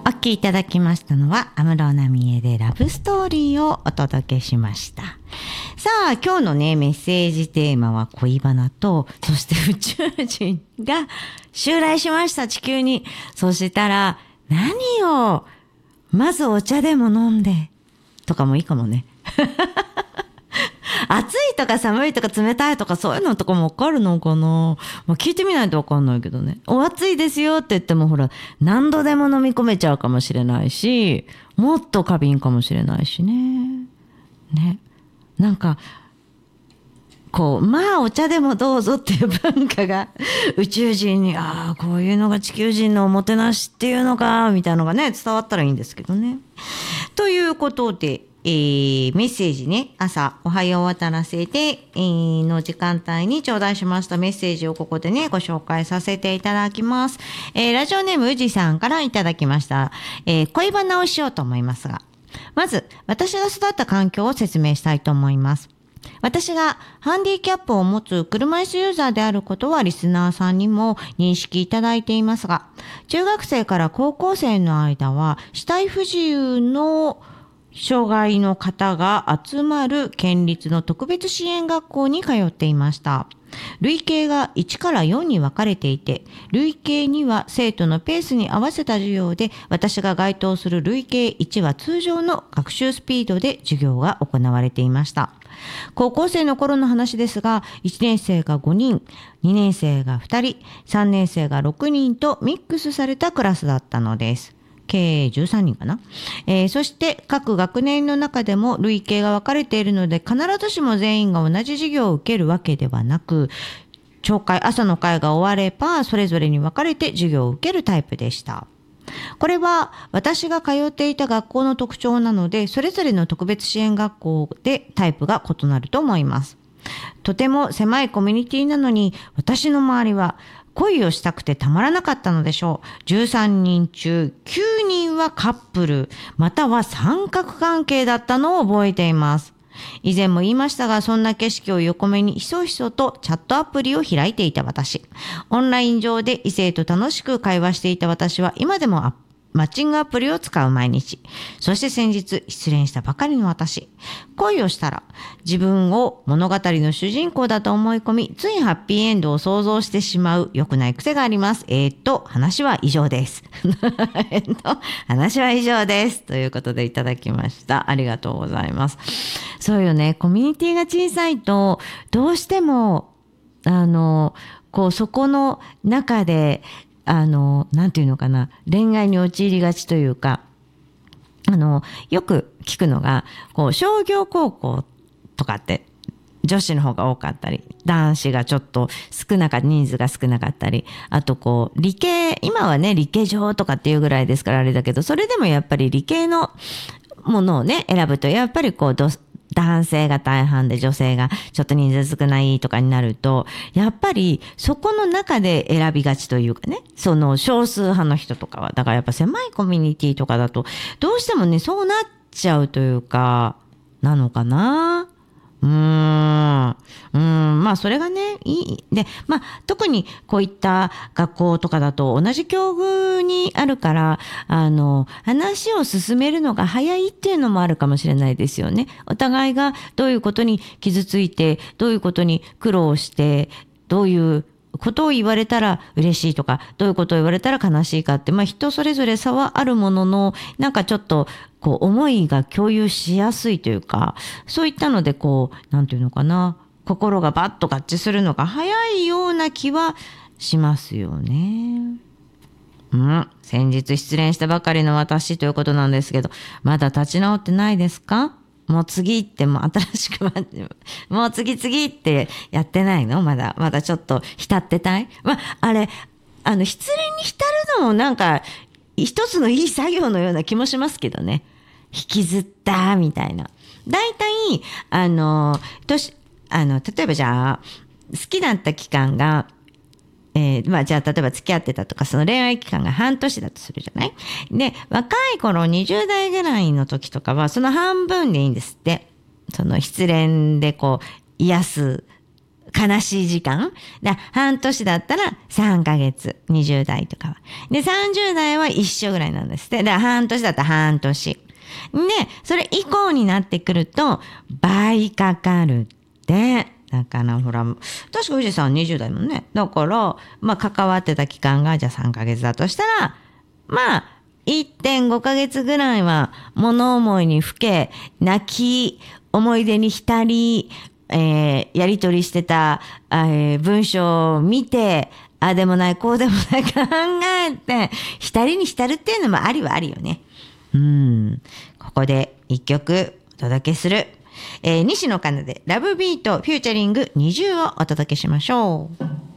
お聴きいただきましたのは安室奈美恵でラブストーリーをお届けしました。さあ今日のねメッセージテーマは恋バナと、そして宇宙人が襲来しました地球に。そしたら何をまずお茶でも飲んでとかもいいかもね。暑いとか寒いとか冷たいとかそういうのとかも分かるのかな、聞いてみないと分かんないけどね。お暑いですよって言ってもほら何度でも飲み込めちゃうかもしれないし、もっと過敏かもしれないしね。なんかこうお茶でもどうぞっていう文化が宇宙人にこういうのが地球人のおもてなしっていうのかみたいなのがね伝わったらいいんですけどね。ということでメッセージね、朝おはよう渡らせて、の時間帯に頂戴しましたメッセージをここでねご紹介させていただきます。ラジオネーム宇治さんからいただきました。恋バナをしようと思いますが、まず私が育った環境を説明したいと思います。私がハンディキャップを持つ車椅子ユーザーであることはリスナーさんにも認識いただいていますが、中学生から高校生の間は肢体不自由の障害の方が集まる県立の特別支援学校に通っていました。類型が1から4に分かれていて、類型2は生徒のペースに合わせた授業で、私が該当する類型1は通常の学習スピードで授業が行われていました。高校生の頃の話ですが、1年生が5人、2年生が2人、3年生が6人とミックスされたクラスだったのです。計13人かな。そして各学年の中でも類型が分かれているので、必ずしも全員が同じ授業を受けるわけではなく、朝の会が終わればそれぞれに分かれて授業を受けるタイプでした。これは私が通っていた学校の特徴なので、それぞれの特別支援学校でタイプが異なると思います。とても狭いコミュニティなのに、私の周りは恋をしたくてたまらなかったのでしょう。13人中9人はカップル、または三角関係だったのを覚えています。以前も言いましたが、そんな景色を横目にひそひそとチャットアプリを開いていた私。オンライン上で異性と楽しく会話していた私は、今でもマッチングアプリを使う毎日。そして先日失恋したばかりの私。恋をしたら自分を物語の主人公だと思い込み、ついハッピーエンドを想像してしまう良くない癖があります。話は以上です。話は以上です。ということでいただきました。ありがとうございます。そうよね。コミュニティが小さいと、どうしても、そこの中で、なんていうのかな、恋愛に陥りがちというか、よく聞くのが、商業高校とかって女子の方が多かったり、男子がちょっと人数が少なかったり、あと理系、今はね、理系上とかっていうぐらいですからあれだけど、それでもやっぱり理系のものをね、選ぶと、やっぱり男性が大半で女性がちょっと人数少ないとかになると、やっぱりそこの中で選びがちというかね、その少数派の人とかは、だからやっぱ狭いコミュニティとかだとどうしてもねそうなっちゃうというかなのかな。それがねいいで、特にこういった学校とかだと同じ境遇にあるから、話を進めるのが早いっていうのもあるかもしれないですよね。お互いがどういうことに傷ついて、どういうことに苦労して、どういうことを言われたら嬉しいとか、どういうことを言われたら悲しいかって、人それぞれ差はあるものの、なんかちょっと思いが共有しやすいというか、そういったのでなんていうのかな、心がバッと合致するのが早いような気はしますよね。先日失恋したばかりの私ということなんですけど、まだ立ち直ってないですか？もう次って新しくもう次ってやってないの？まだちょっと浸ってたい？あれ、失恋に浸るのもなんか一つのいい作業のような気もしますけどね。引きずったみたいな。だいたい例えばじゃあ好きだった期間がじゃあ例えば付き合ってたとか、その恋愛期間が半年だとするじゃない。で、若い頃20代ぐらいの時とかはその半分でいいんですって。その失恋で癒す悲しい時間半年だったら3ヶ月、20代とかは。で、30代は一緒ぐらいなんですって。だから半年だったら半年。で、それ以降になってくると、倍かかるって。だからほら、確か富士山20代もんね。だから、関わってた期間がじゃあ3ヶ月だとしたら、1.5 ヶ月ぐらいは物思いにふけ、泣き、思い出に浸り、やり取りしてた、文章を見て、ああでもない、こうでもない考えて、浸りに浸るっていうのもありはあるよね。ここで一曲お届けする。西野カナでラブビートフューチャリング20をお届けしましょう。